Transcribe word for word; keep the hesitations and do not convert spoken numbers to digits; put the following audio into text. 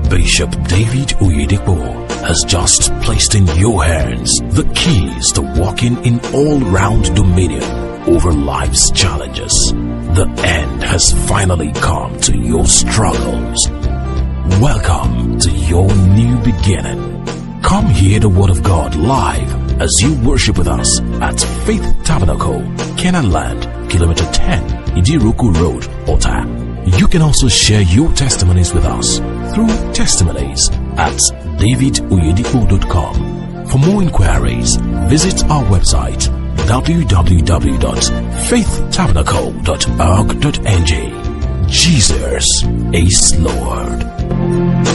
Bishop David Oyedepo has just placed in your hands the keys to walking in all-round dominion over life's challenges. The end has finally come to your struggles. Welcome to your new beginning. Come hear the Word of God live as you worship with us at Faith Tabernacle, Canaan Land, Kilometer ten, Idiruku Road, Ota. You can also share your testimonies with us through testimonies at david oyedepo dot com. For more inquiries, visit our website w w w dot faith tabernacle dot org dot n g. Jesus is Lord.